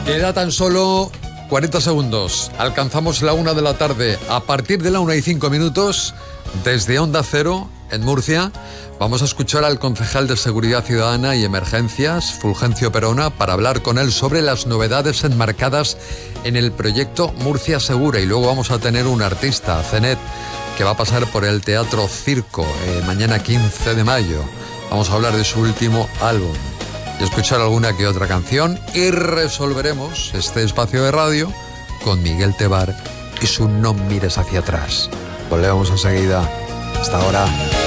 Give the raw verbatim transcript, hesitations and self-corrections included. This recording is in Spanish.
Queda tan solo cuarenta segundos. Alcanzamos la una de la tarde. A partir de la una y cinco minutos, desde Onda Cero, en Murcia, vamos a escuchar al concejal de Seguridad Ciudadana y Emergencias, Fulgencio Perona, para hablar con él sobre las novedades enmarcadas en el proyecto Murcia Segura. Y luego vamos a tener un artista, Zenet, que va a pasar por el Teatro Circo eh, mañana quince de mayo. Vamos a hablar de su último álbum y escuchar alguna que otra canción, y resolveremos este espacio de radio con Miguel Tebar y su No mires hacia atrás. Volvemos enseguida. Hasta ahora.